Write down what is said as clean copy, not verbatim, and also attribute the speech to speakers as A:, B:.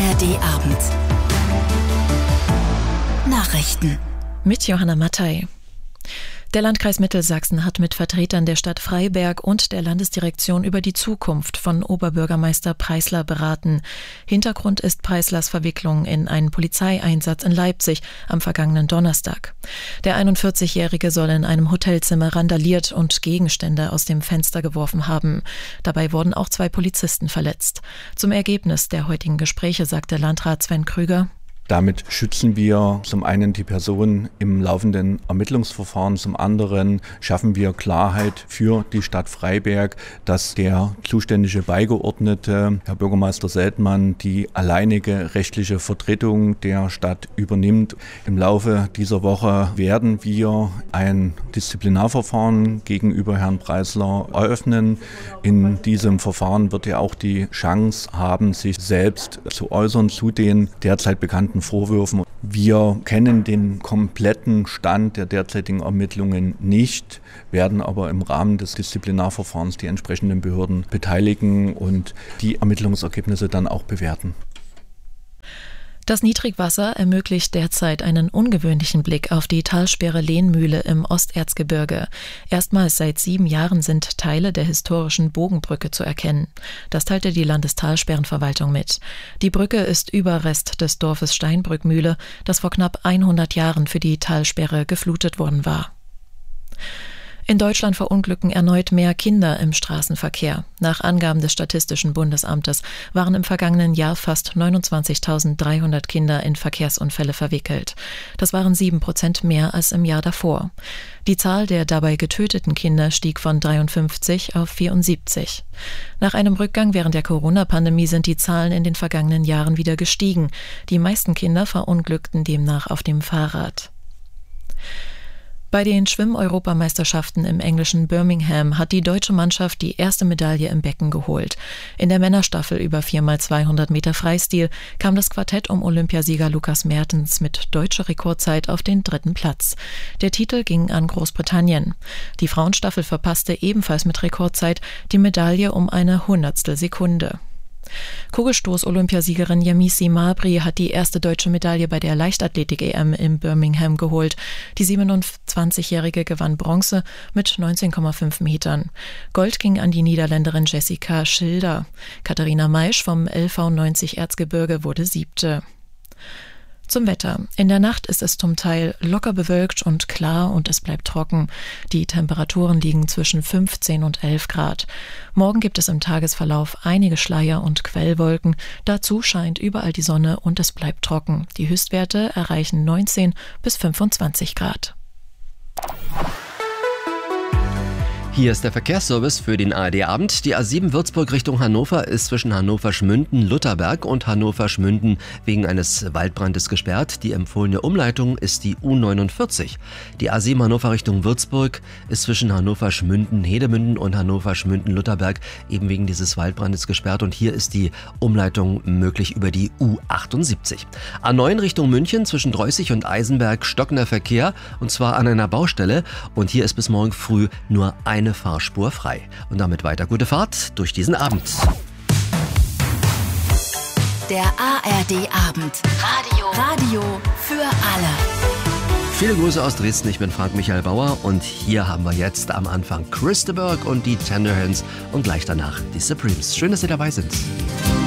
A: ARD-Abend. Nachrichten.
B: Mit Johanna Mattei. Der Landkreis Mittelsachsen hat mit Vertretern der Stadt Freiberg und der Landesdirektion über die Zukunft von Oberbürgermeister Preisler beraten. Hintergrund ist Preislers Verwicklung in einen Polizeieinsatz in Leipzig am vergangenen Donnerstag. Der 41-Jährige soll in einem Hotelzimmer randaliert und Gegenstände aus dem Fenster geworfen haben. Dabei wurden auch 2 Polizisten verletzt. Zum Ergebnis der heutigen Gespräche sagte Landrat Sven Krüger:
C: Damit schützen wir zum einen die Person im laufenden Ermittlungsverfahren, zum anderen schaffen wir Klarheit für die Stadt Freiberg, dass der zuständige Beigeordnete, Herr Bürgermeister Seltmann, die alleinige rechtliche Vertretung der Stadt übernimmt. Im Laufe dieser Woche werden wir ein Disziplinarverfahren gegenüber Herrn Preisler eröffnen. In diesem Verfahren wird er auch die Chance haben, sich selbst zu äußern zu den derzeit bekannten Vorwürfen. Wir kennen den kompletten Stand der derzeitigen Ermittlungen nicht, werden aber im Rahmen des Disziplinarverfahrens die entsprechenden Behörden beteiligen und die Ermittlungsergebnisse dann auch bewerten.
B: Das Niedrigwasser ermöglicht derzeit einen ungewöhnlichen Blick auf die Talsperre Lehnmühle im Osterzgebirge. Erstmals seit 7 Jahren sind Teile der historischen Bogenbrücke zu erkennen. Das teilte die Landestalsperrenverwaltung mit. Die Brücke ist Überrest des Dorfes Steinbrückmühle, das vor knapp 100 Jahren für die Talsperre geflutet worden war. In Deutschland verunglücken erneut mehr Kinder im Straßenverkehr. Nach Angaben des Statistischen Bundesamtes waren im vergangenen Jahr fast 29.300 Kinder in Verkehrsunfälle verwickelt. Das waren 7% mehr als im Jahr davor. Die Zahl der dabei getöteten Kinder stieg von 53 auf 74. Nach einem Rückgang während der Corona-Pandemie sind die Zahlen in den vergangenen Jahren wieder gestiegen. Die meisten Kinder verunglückten demnach auf dem Fahrrad. Bei den Schwimm-Europameisterschaften im englischen Birmingham hat die deutsche Mannschaft die erste Medaille im Becken geholt. In der Männerstaffel über 4x200 Meter Freistil kam das Quartett um Olympiasieger Lukas Mertens mit deutscher Rekordzeit auf den 3. Platz. Der Titel ging an Großbritannien. Die Frauenstaffel verpasste ebenfalls mit Rekordzeit die Medaille um eine Hundertstel Sekunde. Kugelstoß-Olympiasiegerin Yamissi Mabry hat die erste deutsche Medaille bei der Leichtathletik-EM in Birmingham geholt. Die 27-Jährige gewann Bronze mit 19,5 Metern. Gold ging an die Niederländerin Jessica Schilder. Katharina Maisch vom LV 90 Erzgebirge wurde 7. Zum Wetter. In der Nacht ist es zum Teil locker bewölkt und klar und es bleibt trocken. Die Temperaturen liegen zwischen 15 und 11 Grad. Morgen gibt es im Tagesverlauf einige Schleier und Quellwolken. Dazu scheint überall die Sonne und es bleibt trocken. Die Höchstwerte erreichen 19 bis 25 Grad.
D: Hier ist der Verkehrsservice für den ARD-Abend. Die A7 Würzburg Richtung Hannover ist zwischen Hannover-Schmünden-Lutherberg und Hannover-Schmünden wegen eines Waldbrandes gesperrt. Die empfohlene Umleitung ist die U49. Die A7 Hannover Richtung Würzburg ist zwischen Hannover-Schmünden-Hedemünden und Hannover-Schmünden-Lutherberg eben wegen dieses Waldbrandes gesperrt. Und hier ist die Umleitung möglich über die U78. A9 Richtung München zwischen Dreußig und Eisenberg stockender Verkehr und zwar an einer Baustelle. Und hier ist bis morgen früh nur eine Fahrspur frei. Und damit weiter gute Fahrt durch diesen Abend.
A: Der ARD-Abend. Radio für alle.
D: Viele Grüße aus Dresden, ich bin Frank Michael Bauer und hier haben wir jetzt am Anfang Chris de Burgh und die Tenderhands und gleich danach die Supremes. Schön, dass Sie dabei sind.